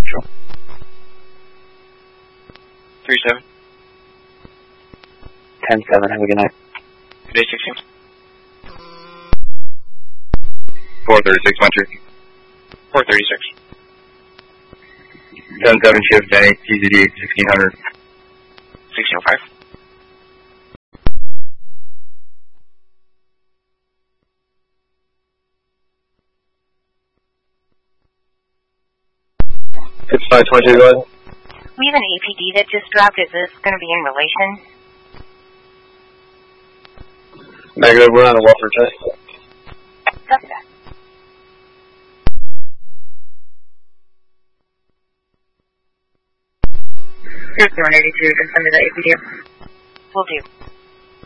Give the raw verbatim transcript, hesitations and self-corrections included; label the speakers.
Speaker 1: Sure.
Speaker 2: three seven.
Speaker 1: ten seven, have a good night.
Speaker 2: Good day, sixteen.
Speaker 3: four thirty-six, one two.
Speaker 2: four thirty-six.
Speaker 3: ten seven shift, ten eight, T Z D, sixteen hundred.
Speaker 2: sixteen oh five.
Speaker 3: It's five twenty-two, go ahead.
Speaker 4: We have an A P D that just dropped. Is this going to be in relation?
Speaker 3: Negative, we're on a welfare test.
Speaker 4: Copy that. Here's one eighty-two, just send me the A P D. Will do.